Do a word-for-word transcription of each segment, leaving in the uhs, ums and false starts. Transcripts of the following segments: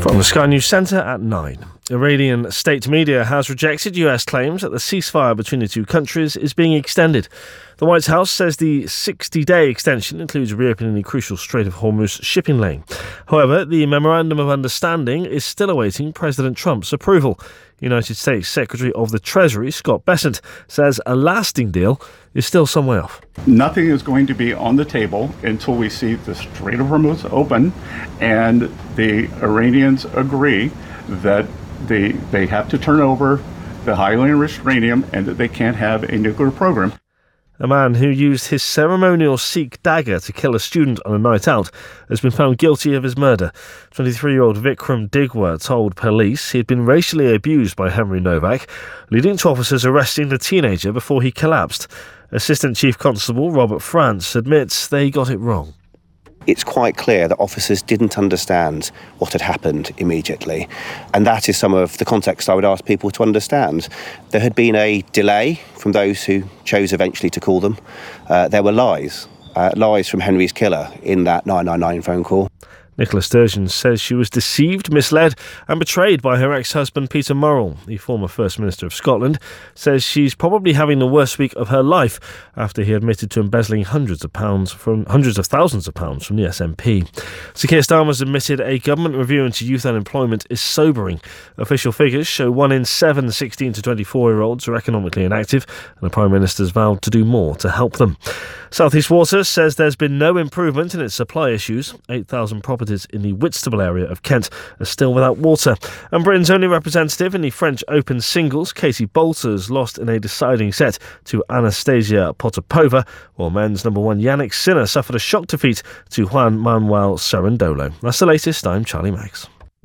From the Sky News Centre at nine. Iranian state media has rejected U S claims that the ceasefire between the two countries is being extended. The White House says the sixty-day extension includes reopening the crucial Strait of Hormuz shipping lane. However, the Memorandum of Understanding is still awaiting President Trump's approval. United States Secretary of the Treasury, Scott Bessent, says a lasting deal is still some way off. Nothing is going to be on the table until we see the Strait of Hormuz open and the Iranians agree that they, they have to turn over the highly enriched uranium and that they can't have a nuclear program. A man who used his ceremonial Sikh dagger to kill a student on a night out has been found guilty of his murder. twenty-three-year-old Vikram Digwa told police he had been racially abused by Henry Novak, leading to officers arresting the teenager before he collapsed. Assistant Chief Constable Robert France admits they got it wrong. It's quite clear that officers didn't understand what had happened immediately. And that is some of the context I would ask people to understand. There had been a delay from those who chose eventually to call them. Uh, there were lies, uh, lies from Henry's killer in that nine nine nine phone call. Nicola Sturgeon says she was deceived, misled and betrayed by her ex-husband Peter Murrell. The former First Minister of Scotland says she's probably having the worst week of her life after he admitted to embezzling hundreds of pounds from hundreds of thousands of pounds from the S N P. Sir Keir Starmer's admitted a government review into youth unemployment is sobering. Official figures show one in seven sixteen to twenty-four-year-olds are economically inactive, and the Prime Minister's vowed to do more to help them. South East Water says there's been no improvement in its supply issues. eight thousand properties in the Whitstable area of Kent are still without water. And Britain's only representative in the French Open singles, Katie Boulters, lost in a deciding set to Anastasia Potapova, while men's number one Yannick Sinner suffered a shock defeat to Juan Manuel Cerundolo. That's the latest. I'm Charlie Max.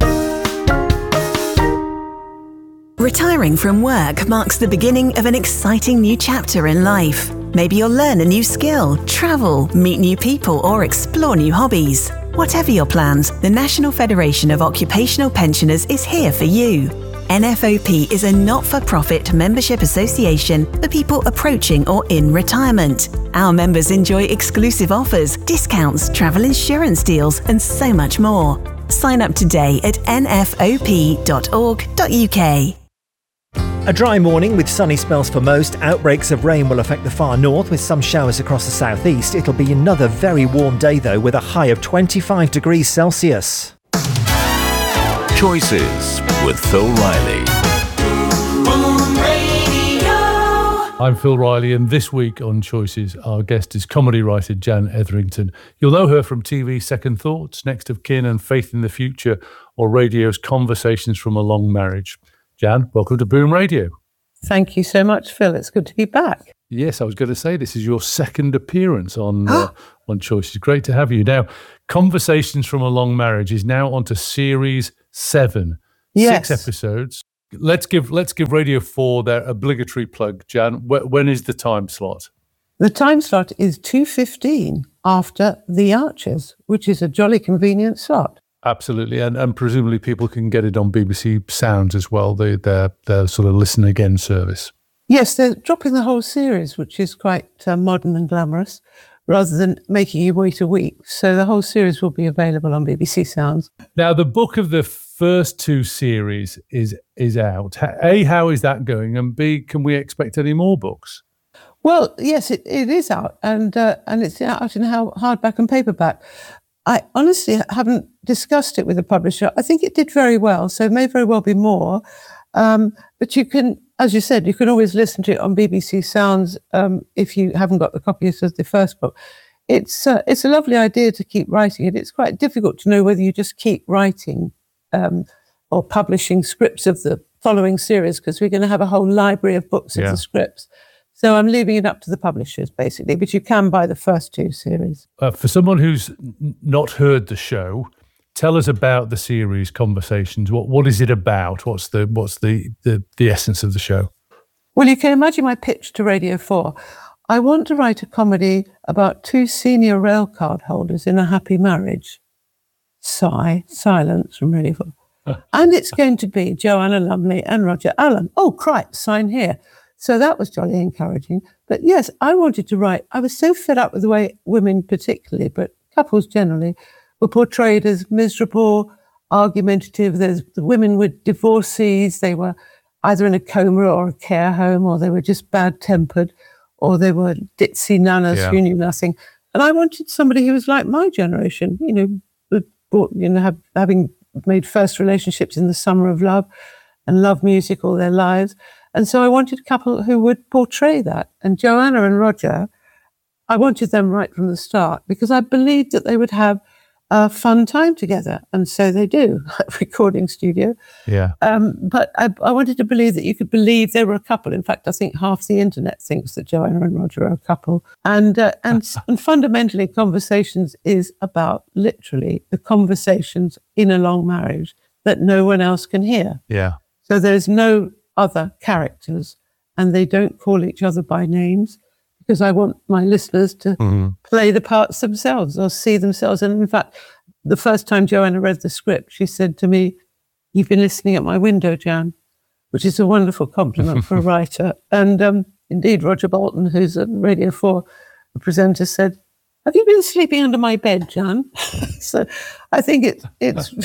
Retiring from work marks the beginning of an exciting new chapter in life. Maybe you'll learn a new skill, travel, meet new people, or explore new hobbies. Whatever your plans, the National Federation of Occupational Pensioners is here for you. N F O P is a not-for-profit membership association for people approaching or in retirement. Our members enjoy exclusive offers, discounts, travel insurance deals, and so much more. Sign up today at n f o p dot org dot u k. A dry morning with sunny spells for most. Outbreaks of rain will affect the far north with some showers across the southeast. It'll be another very warm day though, with a high of twenty-five degrees Celsius. Choices with Phil Riley. I'm Phil Riley, and this week on Choices, our guest is comedy writer Jan Etherington. You'll know her from T V's Second Thoughts, Next of Kin and Faith in the Future, or radio's Conversations from a Long Marriage. Jan, welcome to Boom Radio. Thank you so much, Phil. It's good to be back. Yes, I was going to say this is your second appearance on uh, on Choices. Great to have you. Now, Conversations from a Long Marriage is now on to series seven. Yes. Six episodes. Let's give let's give Radio four their obligatory plug, Jan. Wh- when is the time slot? The time slot is two fifteen after The Archers, which is a jolly convenient slot. Absolutely, and and presumably people can get it on B B C Sounds as well, the, their, their sort of listen again service. Yes, they're dropping the whole series, which is quite uh, modern and glamorous, rather than making you wait a week. So the whole series will be available on B B C Sounds. Now, the book of the first two series is is out. A, how is that going? And B, can we expect any more books? Well, yes, it, it is out, and uh, and it's out in how, hardback and paperback. I honestly haven't discussed it with the publisher. I think it did very well, so it may very well be more. Um, but you can, as you said, you can always listen to it on B B C Sounds um, if you haven't got the copies of the first book. It's uh, it's a lovely idea to keep writing it. It's quite difficult to know whether you just keep writing um, or publishing scripts of the following series, because we're going to have a whole library of books Yeah. of the scripts. So I'm leaving it up to the publishers, basically, but you can buy the first two series. Uh, for someone who's n- not heard the show, tell us about the series Conversations. What what is it about? What's the what's the, the, the essence of the show? Well, you can imagine my pitch to Radio four. I want to write a comedy about two senior rail card holders in a happy marriage. Sigh, silence from Radio four. And it's going to be Joanna Lumley and Roger Allen. Oh, cripes, sign here. So that was jolly encouraging. But yes, I wanted to write. I was so fed up with the way women particularly, but couples generally, were portrayed as miserable, argumentative. There's, the women were divorcees. They were either in a coma or a care home, or they were just bad-tempered, or they were ditzy nanas Yeah. who knew nothing. And I wanted somebody who was like my generation, you know, who brought, you know, have, having made first relationships in the summer of love and love music all their lives. And so I wanted a couple who would portray that. And Joanna and Roger, I wanted them right from the start because I believed that they would have a fun time together. And so they do, like recording studio. Yeah. Um, but I, I wanted to believe that you could believe they were a couple. In fact, I think half the internet thinks that Joanna and Roger are a couple. And uh, and, and fundamentally, Conversations is about literally the conversations in a long marriage that no one else can hear. Yeah. So there's no other characters, and they don't call each other by names, because I want my listeners to Mm-hmm. play the parts themselves or see themselves. And in fact, the first time Joanna read the script, she said to me, "You've been listening at my window, Jan," which is a wonderful compliment for a writer. And um, indeed, Roger Bolton, who's a Radio four presenter, said, "Have you been sleeping under my bed, Jan?" So I think it, it's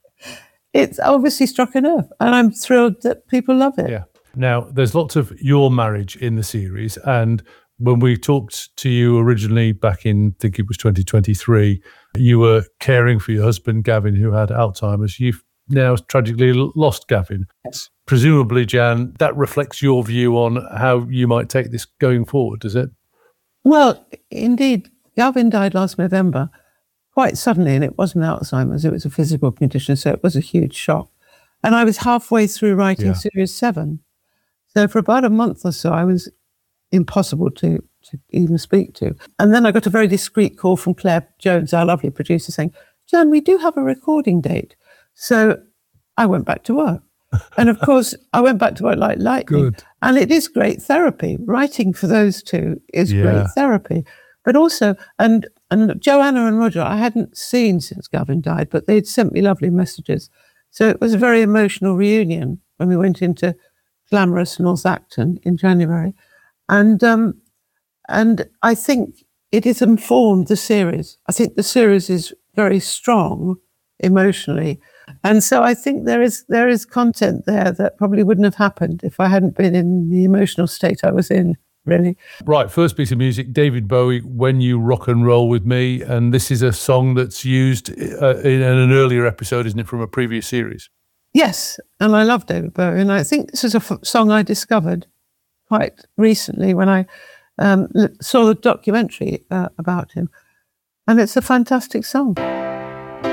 it's obviously struck a nerve, and I'm thrilled that people love it. Yeah. Now, there's lots of your marriage in the series, and when we talked to you originally back in, I think it was twenty twenty-three, you were caring for your husband, Gavin, who had Alzheimer's. You've now tragically lost Gavin. Yes. Presumably, Jan, that reflects your view on how you might take this going forward, does it? Well, indeed, Gavin died last November quite suddenly, and it wasn't Alzheimer's, it was a physical condition, so it was a huge shock. And I was halfway through writing Yeah. Series seven. So for about a month or so, I was impossible to, to even speak to. And then I got a very discreet call from Claire Jones, our lovely producer, saying, "Jan, we do have a recording date." So I went back to work. And of course, I went back to work like lightning. Good. And it is great therapy. Writing for those two is Yeah. great therapy. But also, and and Joanna and Roger, I hadn't seen since Gavin died, but they'd sent me lovely messages. So it was a very emotional reunion when we went into glamorous North Acton in January. And um, and I think it has informed the series. I think the series is very strong emotionally. And so I think there is there is content there that probably wouldn't have happened if I hadn't been in the emotional state I was in, really. Right, first piece of music, David Bowie, When You Rock and Roll With Me. And this is a song that's used uh, in an earlier episode, isn't it, from a previous series? Yes, and I love David Bowie. And I think this is a f- song I discovered quite recently when I um, l- saw the documentary uh, about him. And it's a fantastic song.